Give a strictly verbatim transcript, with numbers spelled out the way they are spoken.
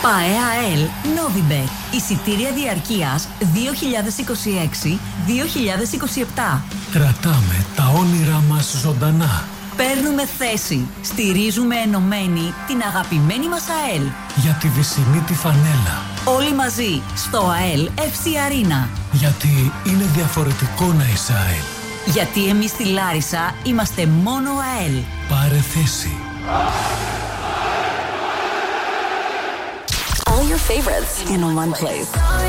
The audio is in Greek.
ΠΑΕΑΕΛ Novibet. Εισιτήρια διαρκείας δύο χιλιάδες είκοσι έξι δύο χιλιάδες είκοσι επτά. Κρατάμε τα όνειρά μας ζωντανά. Παίρνουμε θέση. Στηρίζουμε ενωμένοι την αγαπημένη μας ΑΕΛ. Για τη βυσσινή τη φανέλα. Όλοι μαζί στο ΑΕΛ εφ σι Arena. Γιατί είναι διαφορετικό να είσαι ΑΕΛ. Γιατί εμείς στη Λάρισα είμαστε μόνο ΑΕΛ. Πάρε θέση. All your favorites in one place.